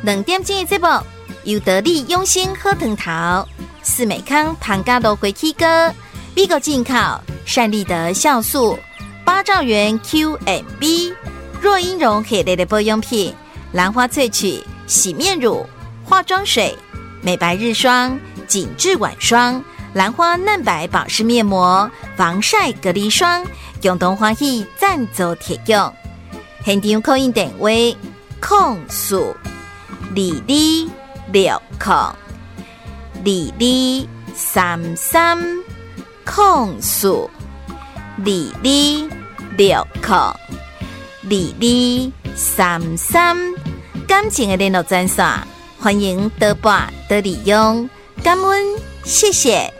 2点钟的节目由得力用心喝藤桃、四美康庞嘎多回气哥、美国进口善利德酵素、8兆元 QMB、若英绒系列的保养品、兰花萃取洗面乳、化妆水、美白日霜、紧致晚霜、兰花嫩白保湿面膜、防晒隔离霜，共同欢喜赞助提供。现场扣印电话22632233，感情的联络专线，欢迎多拨多利用，感恩，谢谢。